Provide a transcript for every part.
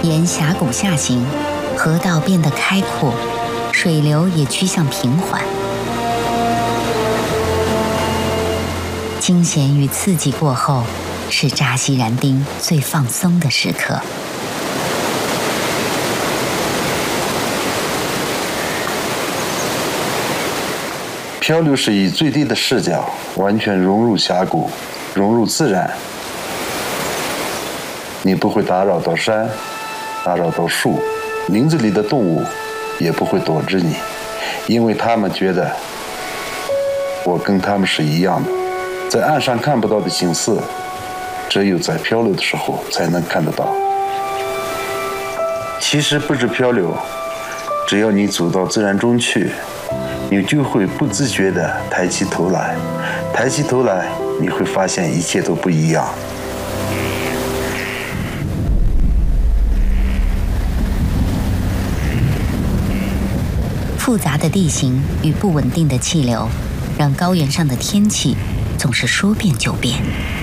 沿峡谷下行，河道变得开阔，水流也趋向平缓。惊险与刺激过后，是扎西然丁最放松的时刻。 漂流是以最低的视角，完全融入峡谷，融入自然。你不会打扰到山，打扰到树，林子里的动物也不会躲着你，因为他们觉得我跟他们是一样的。在岸上看不到的景色，只有在漂流的时候才能看得到。其实不止漂流，只要你走到自然中去，你就会不自觉地抬起头来，抬起头来，你会发现一切都不一样。 复杂的地形与不稳定的气流，让高原上的天气总是说变就变。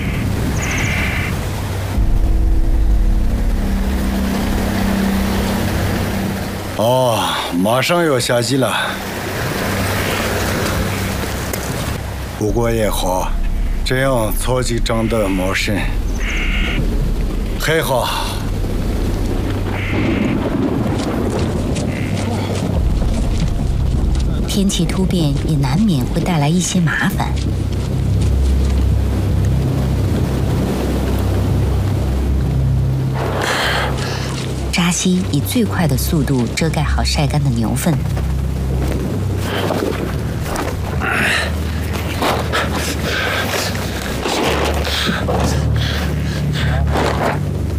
马上要夏季了。不过也好，这样草地长得茂盛，还好。 天气突变也难免会带来一些麻烦。扎西以最快的速度遮盖好晒干的牛粪，